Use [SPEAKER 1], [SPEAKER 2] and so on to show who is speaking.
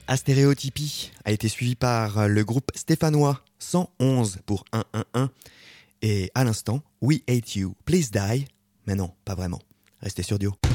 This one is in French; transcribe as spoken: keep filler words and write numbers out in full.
[SPEAKER 1] Astéréotypie a été suivi par le groupe stéphanois cent onze pour cent onze. Et à l'instant, We Hate You, Please Die. Mais non, pas vraiment. Restez sur Dio.